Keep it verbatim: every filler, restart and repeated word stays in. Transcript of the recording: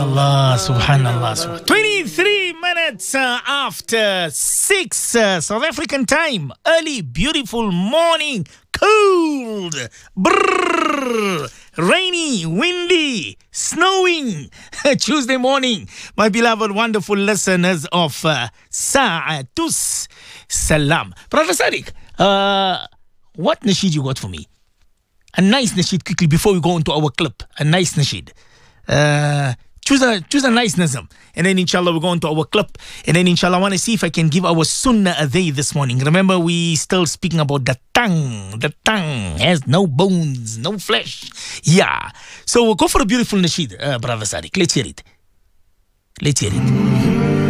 Allah, subhanallah, subhanallah. twenty-three minutes uh, after six uh, South African time. Early, beautiful morning. Cold. Brrr. Rainy, windy, snowing. Tuesday morning. My beloved, wonderful listeners of uh, Sa'atus Salam. Brother Sadiq, uh, what nasheed you got for me? A nice nasheed quickly before we go into our clip. A nice nasheed. Uh, choose a choose a nice nazam. And then inshallah we'll go into our clip. And then inshallah I want to see if I can give our sunnah a day this morning. Remember we still speaking about the tongue. The tongue has no bones, no flesh. Yeah. So we'll go for a beautiful nasheed, uh, Brother Sadiq. Let's hear it. Let's hear it.